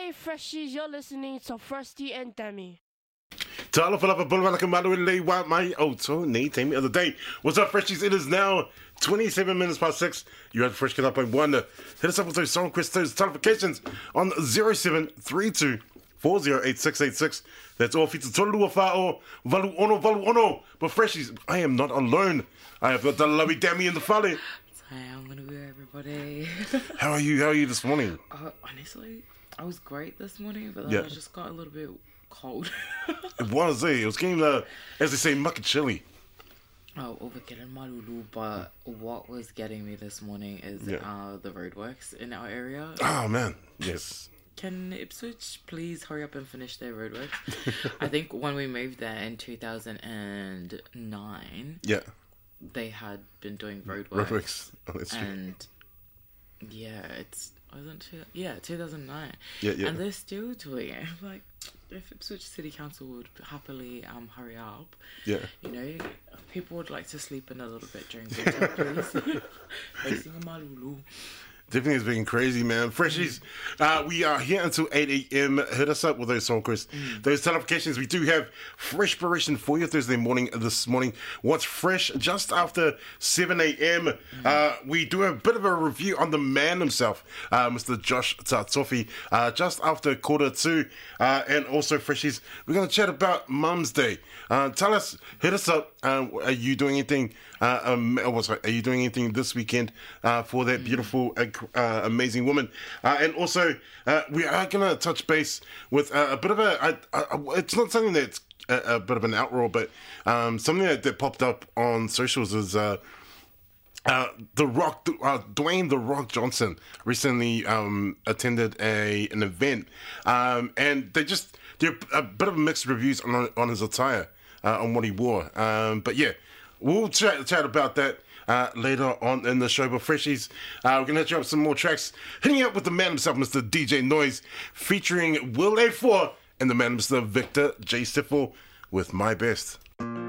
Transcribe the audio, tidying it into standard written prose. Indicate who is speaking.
Speaker 1: Hey Freshies, you're listening to Frosty and Demi.
Speaker 2: Tala falava bulwanaka malu lei wa mai auto nei temi other day. What's up, Freshies? It is now 27 minutes past 6. You had Fresh Get Up by 1. Hit us up with those song requests, those notifications on 0732 408686. That's all featured Tolua Fa'o, Valu Ono. But Freshies, I am not alone. I have got the lovely Demi in the Fale.
Speaker 3: Hi, I'm gonna be everybody.
Speaker 2: How are you this morning?
Speaker 3: Honestly, I was great this morning, but then
Speaker 2: Yeah.
Speaker 3: I just got a little bit cold.
Speaker 2: It was getting, as they say, muck and chilly.
Speaker 3: Oh, overkilling Malulu, but what was getting me this morning is the roadworks in our area.
Speaker 2: Oh, man. Yes.
Speaker 3: Can Ipswich please hurry up and finish their roadworks? I think when we moved there in 2009,
Speaker 2: Yeah.
Speaker 3: they had been doing roadworks.
Speaker 2: Roadworks. Oh, that's true.
Speaker 3: And yeah, it's 2009.
Speaker 2: Yeah.
Speaker 3: And they're still doing it. Like, if Ipswich City Council would happily hurry up,
Speaker 2: Yeah.
Speaker 3: you know, people would like to sleep in a little bit during winter, please. Facing a Malulu.
Speaker 2: Definitely has been crazy, man. Freshies, we are here until 8 a.m. Hit us up with those song requests, those notifications. We do have Freshpiration for you Thursday morning this morning. What's fresh just after 7 a.m. We do a bit of a review on the man himself, Mr. Josh Tatofi, just after 1:45. And also, Freshies, we're going to chat about Mum's Day. Tell us, hit us up. Are you doing anything? Are you doing anything this weekend for that beautiful, amazing woman? And also, we are going to touch base with a bit of it's not something that's a bit of an outroar, but something that popped up on socials is The Rock, Dwayne The Rock Johnson recently attended an event, and they're a bit of mixed reviews on his attire, on what he wore. But yeah, we'll chat about that later on in the show. But Freshies, we're going to hit you up with some more tracks. Hitting you up with the man himself, Mr. DJ Noise, featuring Will A4 and the man, Mr. Victor J. Stiffel, with My Best.